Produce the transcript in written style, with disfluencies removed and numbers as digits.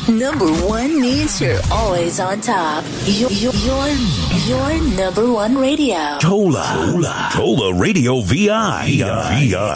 Number one means you're always on top. Your number one radio. Tola Radio VI.